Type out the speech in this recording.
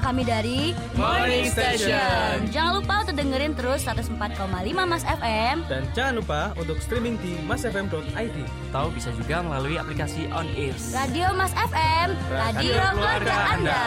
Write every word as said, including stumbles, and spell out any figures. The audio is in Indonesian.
kami dari Morning Station. Jangan lupa untuk dengerin terus seratus empat koma lima Mas F M. Dan jangan lupa untuk streaming di mas f m dot i d. Atau bisa juga melalui aplikasi On Air. Radio Mas F M, radio, radio keluarga Anda.